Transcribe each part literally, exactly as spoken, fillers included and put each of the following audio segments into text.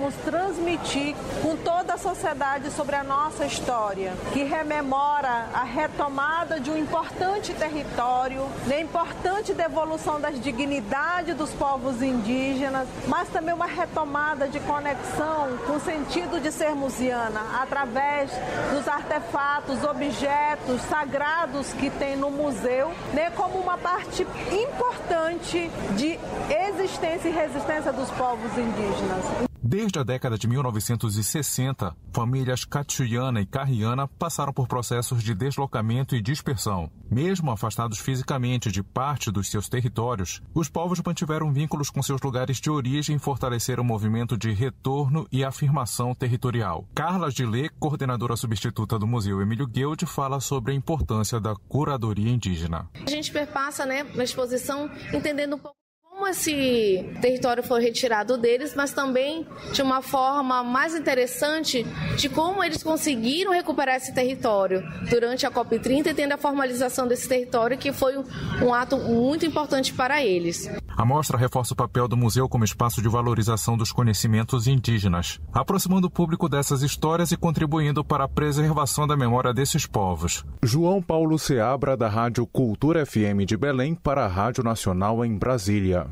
possamos transmitir com toda a sociedade sobre a nossa história, que rememora a retomada de um importante território, a importante devolução das dignidades dos povos indígenas, mas também uma retomada de conexão com o sentido de ser museana, através dos artefatos, objetos sagrados que tem no museu, né, como uma parte importante de existência e resistência dos povos indígenas. Desde a década de mil novecentos e sessenta, famílias Catiuiana e Carriana passaram por processos de deslocamento e dispersão. Mesmo afastados fisicamente de parte dos seus territórios, os povos mantiveram vínculos com seus lugares de origem e fortaleceram o movimento de retorno e afirmação territorial. Carla Gillet, coordenadora substituta do Museu Emílio Guild, fala sobre a importância da curadoria indígena. A gente perpassa, né, na exposição entendendo um pouco como esse território foi retirado deles, mas também de uma forma mais interessante de como eles conseguiram recuperar esse território durante a COP trinta e tendo a formalização desse território, que foi um, um ato muito importante para eles. A mostra reforça o papel do museu como espaço de valorização dos conhecimentos indígenas, aproximando o público dessas histórias e contribuindo para a preservação da memória desses povos. João Paulo Seabra, da Rádio Cultura F M de Belém, para a Rádio Nacional em Brasília.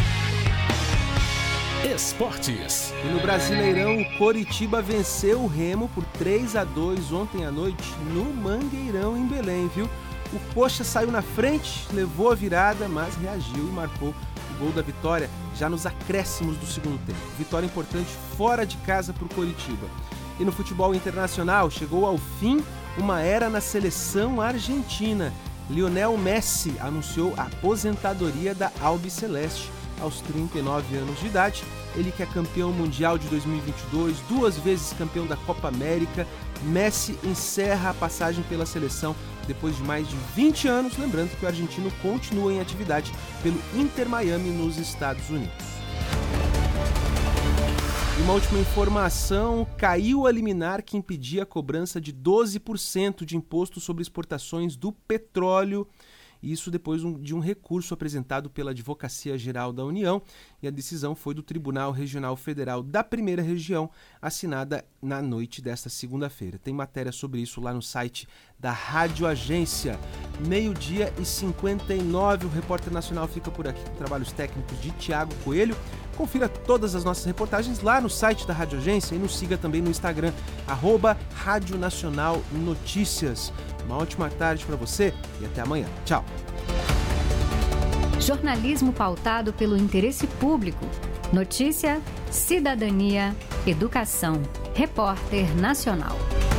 Esportes. E no Brasileirão, o Coritiba venceu o Remo por três a dois ontem à noite no Mangueirão, em Belém, viu? O Coxa saiu na frente, levou a virada, mas reagiu e marcou o gol da vitória já nos acréscimos do segundo tempo. Vitória importante fora de casa para o Coritiba. E no futebol internacional, chegou ao fim uma era na seleção argentina. Lionel Messi anunciou a aposentadoria da Albiceleste aos trinta e nove anos de idade. Ele que é campeão mundial de dois mil e vinte e dois, duas vezes campeão da Copa América. Messi encerra a passagem pela seleção depois de mais de vinte anos, lembrando que o argentino continua em atividade pelo Inter Miami nos Estados Unidos. E uma última informação, caiu a liminar que impedia a cobrança de doze por cento de imposto sobre exportações do petróleo. Isso depois de um recurso apresentado pela Advocacia Geral da União, e a decisão foi do Tribunal Regional Federal da Primeira Região, assinada na noite desta segunda-feira. Tem matéria sobre isso lá no site da Rádio Agência. Meio-dia e cinquenta e nove, o Repórter Nacional fica por aqui com trabalhos técnicos de Tiago Coelho. Confira todas as nossas reportagens lá no site da Rádio Agência e nos siga também no Instagram, arroba Rádio Nacional Notícias. Uma ótima tarde para você e até amanhã. Tchau. Jornalismo pautado pelo interesse público. Notícia, cidadania, educação. Repórter Nacional.